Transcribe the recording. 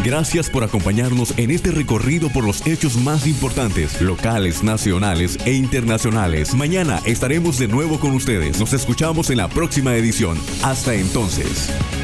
Gracias por acompañarnos en este recorrido por los hechos más importantes, locales, nacionales e internacionales. Mañana estaremos de nuevo con ustedes. Nos escuchamos en la próxima edición. Hasta entonces.